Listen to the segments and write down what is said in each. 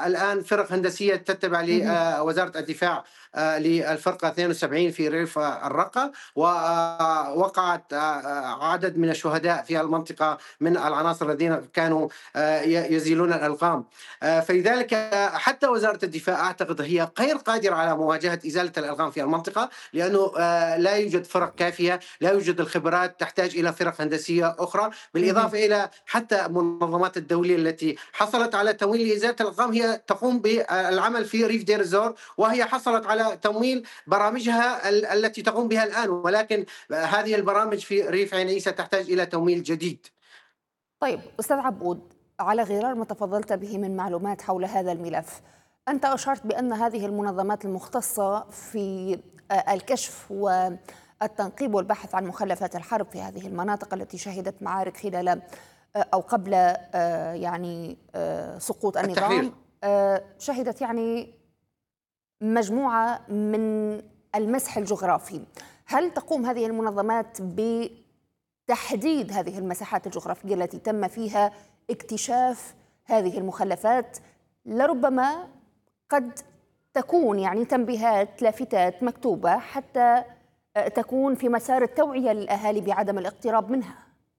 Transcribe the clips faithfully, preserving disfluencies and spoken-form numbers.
الآن فرق هندسية تتبع اهم. لوزارة الدفاع آآ للفرقة اثنين وسبعين في ريف الرقة، ووقعت آآ عدد من الشهداء في المنطقة من العناصر الذين كانوا آآ ي يزيلون الألغام. آآ فلذلك آه، حتى وزارة الدفاع أعتقد هي غير قادرة على مواجهة إزالة الألغام في المنطقة، لأنه آآ لا يوجد فرق كافية، لا يوجد الخبرات، تحتاج إلى فرق هندسية أخرى، اهم. بالإضافة إلى حتى المنظمات الدولية التي حصلت على تمويل لإزالة الألغام هي تقوم بالعمل في ريف دير الزور، وهي حصلت على تمويل برامجها ال التي تقوم بها الآن، ولكن هذه البرامج في ريف عين عيسى تحتاج إلى تمويل جديد. طيب أستاذ عبود، على غرار ما تفضلت به من معلومات حول هذا الملف، أنت أشرت بأن هذه المنظمات المختصة في آه، الكشف والتنقيب والبحث عن مخلفات الحرب في هذه المناطق التي شهدت معارك خلال آه، أو قبل آه، يعني آه، سقوط النظام، التحرير. آه، شهدت يعني مجموعة من المسح الجغرافي. هل تقوم هذه المنظمات بتحديد هذه المساحات الجغرافية التي تم فيها اكتشاف هذه المخلفات؟ لربما قد تكون يعني تنبيهات لافتات مكتوبة حتى آه، تكون في مسار التوعية للأهالي بعدم الاقتراب منها.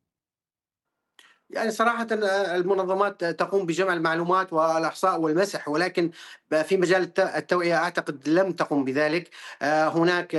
يعني صراحةً آآ المنظمات تقوم بجمع المعلومات والإحصاء والمسح، ولكن ب في مجال الت التوعية أعتقد لم تقم بذلك. آآ هناك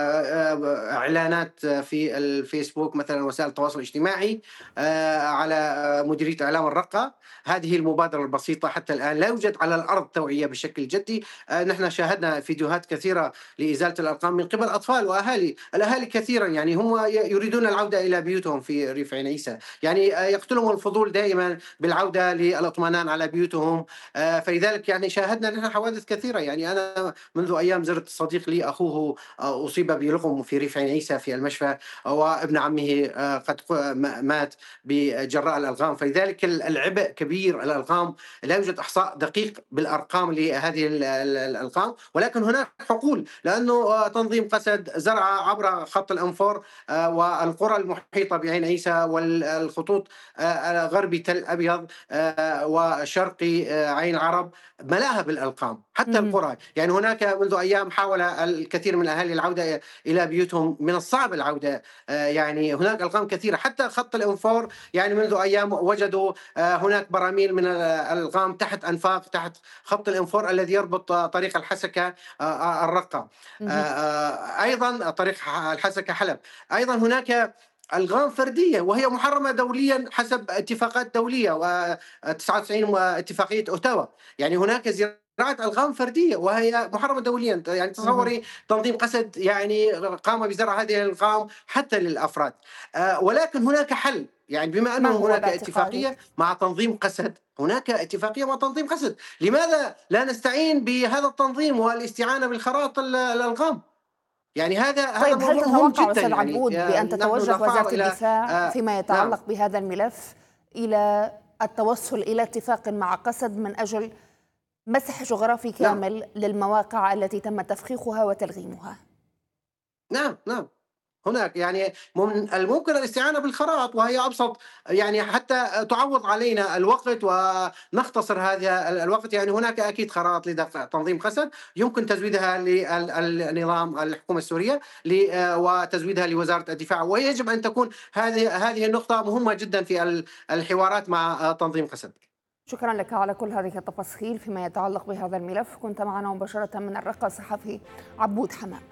آآ إعلانات في الفيسبوك مثلًا وسائل التواصل الاجتماعي آآ على آه، مديرية إعلام الرقة. هذه المبادرة البسيطة حتى الآن لا يوجد على الأرض توعية بشكل جدي. آآ نحن شاهدنا فيديوهات كثيرة لإزالة الأرقام من قبل أطفال وأهالي. الأهالي كثيرًا يعني هم ي يريدون العودة إلى بيوتهم في ريف عين عيسى. يعني آه، يقتلهم الفضول دائما بالعوده للاطمئنان على بيوتهم. آه، فلذلك يعني شاهدنا نحن حوادث كثيره. يعني انا منذ ايام زرت صديق لي اخوه آه، اصيب بلغم في ريف عين عيسى في المشفى، وابن عمه آه، قد ق- م- مات بجراء الالغام. فلذلك ال- العبء كبير. الالغام لا يوجد احصاء دقيق بالارقام لهذه ال- ال- الالغام، ولكن هناك حقول لانه آه، تنظيم قسد زرع عبر خط الانفور آه، والقرى المحيطه بعين عيسى والخطوط آه، غربي تل أبيض آه، وشرقي آه، عين العرب ملاها بالألقام حتى مهم. القرى. يعني هناك منذ أيام حاول الكثير من الأهالي العودة إلى بيوتهم، من الصعب العودة. آه، يعني هناك ألقام كثيرة حتى خط الإنفور. يعني منذ أيام وجدوا آه، هناك براميل من الألقام تحت أنفاق تحت خط الإنفور الذي يربط آه، طريق الحسكة آه، آه، الرقة. آه، مهم. آه، أيضا طريق الحسكة حلب. أيضا هناك ألغام فردية وهي محرمة دوليا حسب اتفاقات دولية و99 واتفاقية أوتاوا. يعني هناك زراعة ألغام فردية وهي محرمة دوليا. يعني مهم. تصوري تنظيم قسد يعني قام بزرع هذه الألغام حتى للأفراد. آه، ولكن هناك حل. يعني بما ما أنه هو هناك باعتقادك؟ اتفاقية مع تنظيم قسد، هناك اتفاقية مع تنظيم قسد، لماذا لا نستعين بهذا التنظيم والاستعانة بالخراط ال- الألغام؟ يعني هذا هذا طيب هل موضوع مهم تتوقع جدا. أستاذ يعني عبود آه، بأن نحن تتوجه نرفعه وزارة إلى الدفاع آه، فيما نعم. يتعلق بهذا الملف إلى التوصل إلى اتفاق مع قسد من أجل مسح جغرافي نعم. كامل للمواقع التي تم تفخيخها وتلغيمها؟ نعم. نعم. هناك يعني من الممكن الاستعانة بالخرائط وهي أبسط. يعني حتى تعوض علينا الوقت ونختصر هذا ال- الوقت. يعني هناك أكيد خرائط لدى تنظيم قسد يمكن تزويدها للنظام الحكومة السورية ل- آه، وتزويدها لوزارة الدفاع، ويجب أن تكون هذه هذه النقطة مهمة جدا في ال- الحوارات مع آه، تنظيم قسد. شكرا لك على كل هذه التفاصيل فيما يتعلق بهذا الملف. كنت معنا مباشرة من الرقة الصحفي عبود حمام.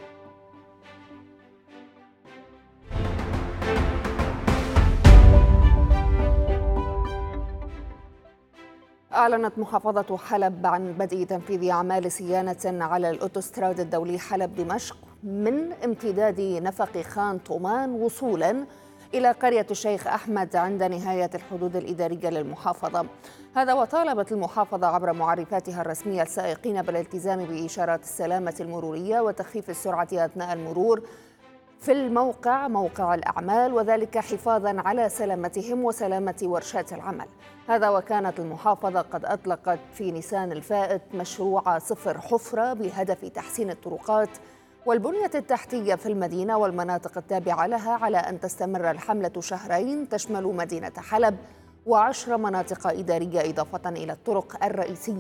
أعلنت محافظة حلب عن بدء تنفيذ أعمال صيانة على الأوتوستراد الدولي حلب دمشق من امتداد نفق خان طومان وصولا إلى قرية الشيخ أحمد عند نهاية الحدود الإدارية للمحافظة. هذا وطالبت المحافظة عبر معرفاتها الرسمية السائقين بالالتزام بإشارات السلامة المرورية وتخفيف السرعة أثناء المرور في الموقع موقع الأعمال، وذلك حفاظاً على سلامتهم وسلامة ورشات العمل. هذا وكانت المحافظة قد أطلقت في نيسان الفائت مشروع صفر حفرة بهدف تحسين الطرقات والبنية التحتية في المدينة والمناطق التابعة لها، على أن تستمر الحملة شهرين تشمل مدينة حلب وعشر مناطق إدارية إضافة إلى الطرق الرئيسية.